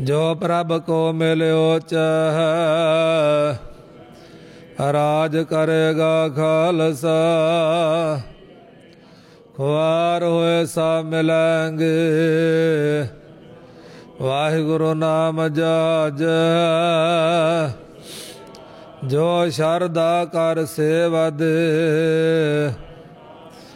ਜੋ ਪ੍ਰਭ ਕੋ ਮਿਲਿਓ ਚਾਹੈ, ਰਾਜ ਕਰੇਗਾ ਖਾਲਸਾ। ਖੁਆਰ ਹੋਏ ਸਭ ਮਿਲਾਂਗੇ, ਵਾਹਿਗੁਰੂ ਨਾਮ ਜਪੈ। ਜੋ ਸ਼ਰਧਾ ਕਰ ਸੇਵਾ ਦੇ,